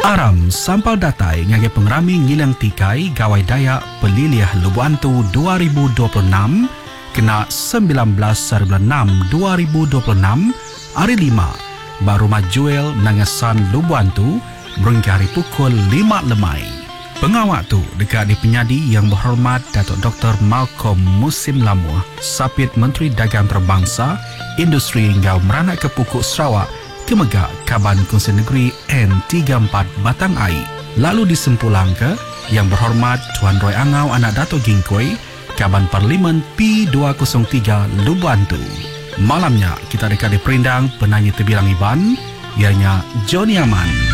Aram sampal datai ngage pengrami ngilang tikai gawai daya peliliah Lubuantu 2026 kena 19/6 2026 hari 5 baru majuel nangasan Lubuantu berhingga hari pukul 5 lemai. Pengawak tu dekat di penyadi yang berhormat Datuk Dr. Malcolm Musim Lamuh, Sapit Menteri Dagang Terbangsa, Industri hingga Meranak ke Pukuk Sarawak, Kemegak Kaban Kongsi Negeri N34 Batang Air. Lalu disempulang ke yang berhormat Tuan Roy Angau Anak Dato' Gingkoi, Kaban Parlimen P203 Lubuantu. Malamnya kita dekat di perindang penyanyi terbilang Iban, ianya Johnny Aman.